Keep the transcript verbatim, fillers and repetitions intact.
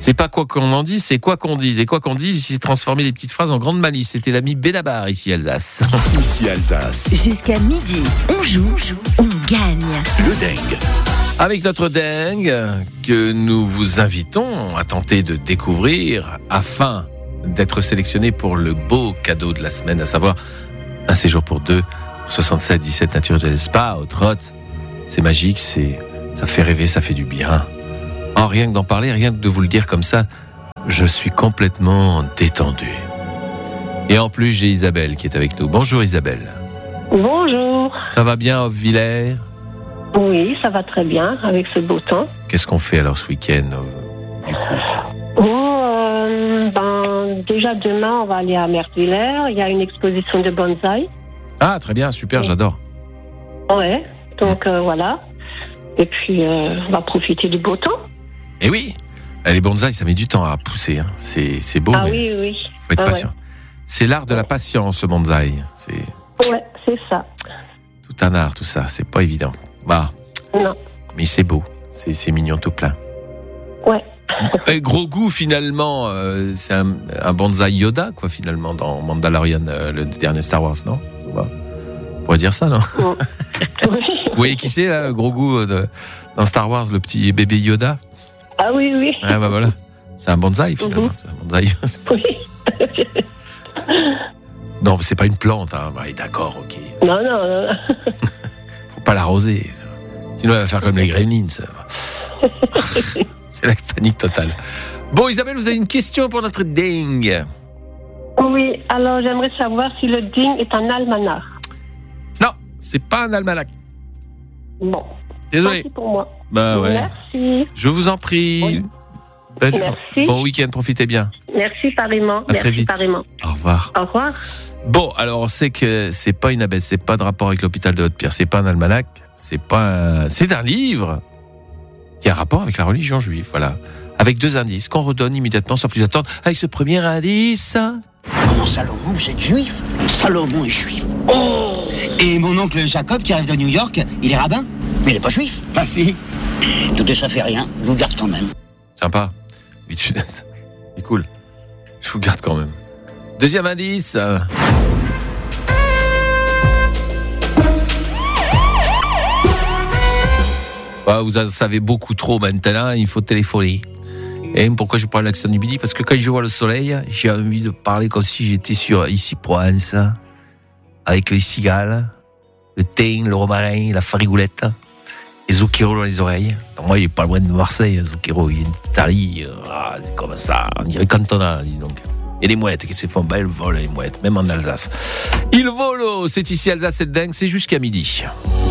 C'est pas quoi qu'on en dise, c'est quoi qu'on dise. Et quoi qu'on dise, c'est transformer les petites phrases en grande malice. C'était l'ami Benabar, ici Alsace. Ici Alsace. Jusqu'à midi, on joue, on gagne. Le dingue. Avec notre dingue, que nous vous invitons à tenter de découvrir afin d'être sélectionné pour le beau cadeau de la semaine, à savoir un séjour pour deux, soixante-sept dix-sept Naturel Spa, au Trot. C'est magique, c'est, ça fait rêver, ça fait du bien. Oh, rien que d'en parler, rien que de vous le dire comme ça, je suis complètement détendu. Et en plus, j'ai Isabelle qui est avec nous. Bonjour Isabelle. Bonjour. Ça va bien, Hof-Villers ? Oui, ça va très bien avec ce beau temps. Qu'est-ce qu'on fait alors ce week-end euh, du coup ? Oh, euh, ben, déjà demain, on va aller à Mervillers. Il y a une exposition de bonsaï. Ah, très bien, super, oui. J'adore. Ouais, donc euh, voilà. Et puis, euh, on va profiter du beau temps. Et oui, les bonsaïs, ça met du temps à pousser. Hein. C'est, c'est beau, ah mais oui, oui. faut être ah, patient. Ouais. C'est l'art de la patience, le bonsaï. C'est... Ouais, c'est ça. Tout un art, tout ça, c'est pas évident. Bah, non. Mais c'est beau, c'est, c'est mignon tout plein. Ouais. Et gros goût, finalement, euh, c'est un, un bonsaï Yoda, quoi, finalement, dans Mandalorian, euh, le dernier Star Wars, non ? Bah, on pourrait dire ça, non ? Oui. Vous voyez qui c'est, là, gros goût, de, dans Star Wars, le petit bébé Yoda ? Ah oui, oui. Ah bah voilà, c'est un bonsaï, finalement. Mm-hmm. C'est un bonsaï. Oui. Non, c'est pas une plante, hein. Bah, d'accord, ok. Non, non, non. Faut pas l'arroser. Sinon, elle va faire comme les gremlins. C'est la panique totale. Bon, Isabelle, vous avez une question pour notre dingue. Oui, alors j'aimerais savoir si le dingue est un almanach. Non, c'est pas un almanach. Bon. Désolé. Merci pour moi. Bah ouais. Merci. Je vous en prie. Oui. Ben, Merci. Bon week-end, profitez bien. Merci pareillement. À Merci très vite. pareillement. Au revoir. Au revoir. Bon, alors on sait que c'est pas une abeille, c'est pas de rapport avec l'hôpital de Haute-Pierre, c'est pas un almanach, c'est pas un... c'est un livre qui a rapport avec la religion juive, voilà. Avec deux indices qu'on redonne immédiatement sans plus attendre. Avec ce premier indice. Comment Salomon, vous êtes juif ? Salomon est juif. Oh ! Et mon oncle Jacob qui arrive de New York, il est rabbin ? Mais il est pas juif. Bah si. Tout ça fait rien, je vous garde quand même. Sympa. Oui, c'est cool. Je vous garde quand même. Deuxième indice. Bah, vous en savez beaucoup trop maintenant, il faut téléphoner. Et pourquoi je parle l'accent du midi ? Parce que quand je vois le soleil, j'ai envie de parler comme si j'étais sur ici Provence, avec les cigales, le thym, le romarin, la farigoulette, et Zucchero dans les oreilles. Donc moi, il est pas loin de Marseille, Zucchero, il est d'Italie, ah, c'est comme ça, on dirait cantonal, dis donc. Et les mouettes, qu'est-ce qu'ils font ? Bah, elles volent, les mouettes, même en Alsace. Il vole, c'est ici Alsace, c'est le dingue, c'est jusqu'à midi.